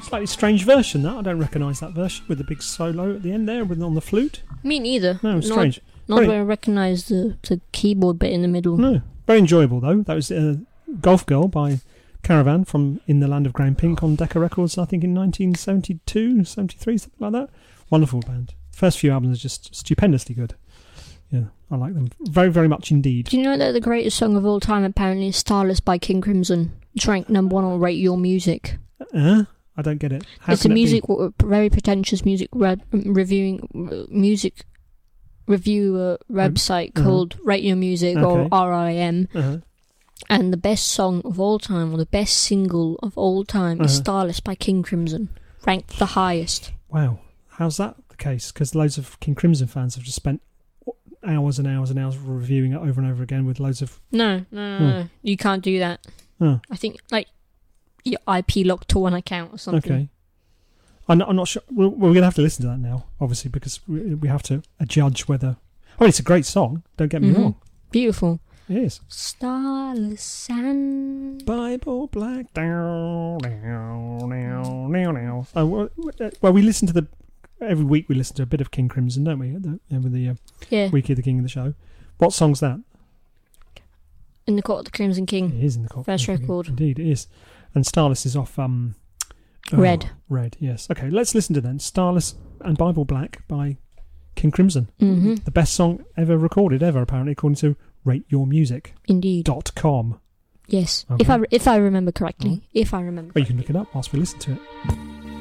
Slightly strange version, that. I don't recognise that version with the big solo at the end there on the flute. Me neither. No, strange. Not where I recognise the keyboard bit in the middle. No. Very enjoyable, though. That was Golf Girl by Caravan from In the Land of Grey and Pink on Decca Records, I think in 1972, 73, something like that. Wonderful band. First few albums are just stupendously good. Yeah, I like them very, very much indeed. Do you know that the greatest song of all time apparently is Starless by King Crimson? It's ranked number 1 on Rate Your Music. I don't get it. It's a very pretentious music reviewer website called Rate Your Music, or RIM. And the best song of all time, or the best single of all time, is Starless by King Crimson, ranked the highest. Wow. How's that the case? Because loads of King Crimson fans have just spent hours and hours and hours reviewing it over and over again with loads of... No. You can't do that. I think, your IP locked to one account or something. Okay. I'm not sure. We're going to have to listen to that now, obviously, because we have to judge whether... I mean, it's a great song, don't get me wrong. Beautiful. It is. Starless and... Bible Black. Well, we listen to every week we listen to a bit of King Crimson, don't we? With the Week of the King of the Show. What song's that? In the Court of the Crimson King. It is In the Court. First record. Indeed, it is. And Starless is off... Red. Red, yes. Okay, let's listen to then. Starless and Bible Black by King Crimson. The best song ever recorded, apparently, according to RateYourMusic.com. Yes. Okay. If I remember correctly. Well, you can look it up whilst we listen to it.